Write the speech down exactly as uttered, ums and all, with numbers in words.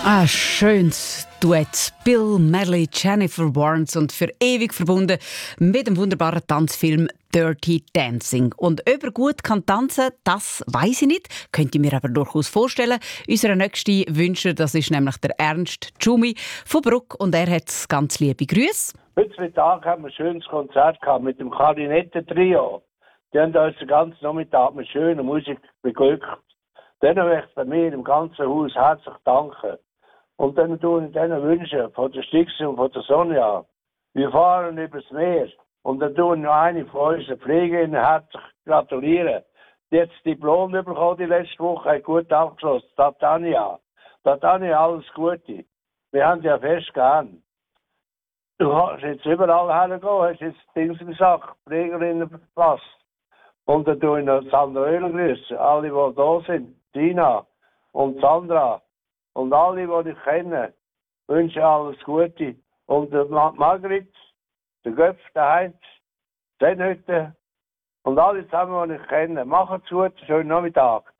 Ein schönes Duett. Bill Medley, Jennifer Warnes und für ewig verbunden mit dem wunderbaren Tanzfilm Dirty Dancing. Und ob er gut kann tanzen, das weiss ich nicht, könnte ich mir aber durchaus vorstellen. Unser nächster Wünscher, das ist nämlich der Ernst Tschumi von Bruck und er hat ganz liebe Grüße. Heute Mittag haben wir ein schönes Konzert gehabt mit dem Klarinettenntrio. Die haben uns den ganzen Nachmittag mit schöner Musik beglückt. Denen möchte ich bei mir im ganzen Haus herzlich danken. Und dann tue ich denen wünschen, von der Stixi und von der Sonja. Wir fahren übers Meer. Und dann tue ich noch eine von unseren Pflegerinnen herzlich gratulieren. Die hat das Diplom bekommen die letzte Woche, hat gut abgeschlossen. Tatania. Tatania, alles Gute. Wir haben ja fest gern. Du kannst jetzt überall hergehen, hast jetzt Dings gesagt, Pflegerinnen verpasst. Und dann tue ich noch Sandra Oehler grüßen, alle, die da sind, Tina und Sandra. Und alle, die ich kenne, wünsche alles Gute. Und der Margrit, der Göpf, der Heinz, den Hütte und alle zusammen, die ich kenne. Macht's gut, schönen Nachmittag.